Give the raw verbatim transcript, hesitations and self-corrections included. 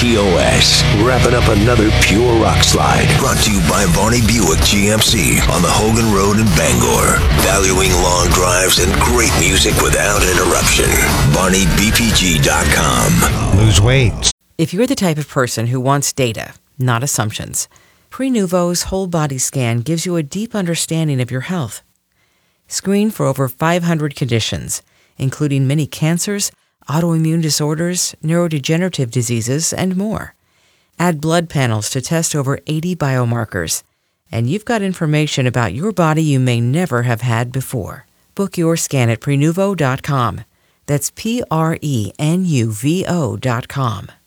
T O S, wrapping up another pure rock slide. Brought to you by Barney Buick G M C on the Hogan Road in Bangor. Valuing long drives and great music without interruption. Barney B P G dot com. Lose weight. If you're the type of person who wants data, not assumptions, Prenuvo's whole body scan gives you a deep understanding of your health. Screen for over five hundred conditions, including many cancers, autoimmune disorders, neurodegenerative diseases, and more. Add blood panels to test over eighty biomarkers, and you've got information about your body you may never have had before. Book your scan at Prenuvo dot com. That's P R E N U V O dot com.